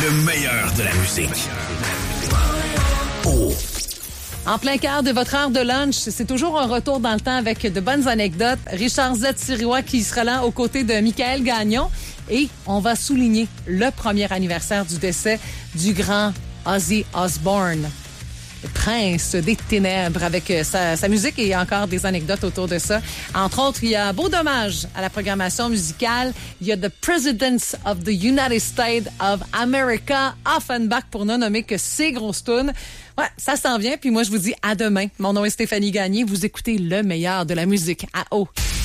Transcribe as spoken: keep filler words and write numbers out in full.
Le meilleur de la musique. Oh. En plein cœur de votre heure de lunch, c'est toujours un retour dans le temps avec de bonnes anecdotes. Richard Z. Sirois qui sera là aux côtés de Michael Gagnon. Et on va souligner le premier anniversaire du décès du grand Ozzy Osbourne, le prince des ténèbres, avec sa, sa musique et encore des anecdotes autour de ça. Entre autres, il y a beau dommage à la programmation musicale. Il y a The Presidents of the United States of America, Offenbach, pour ne nommer que ces grosses tunes. Ouais, ça s'en vient. Puis moi, je vous dis à demain. Mon nom est Stéphanie Gagné. Vous écoutez le meilleur de la musique à eau.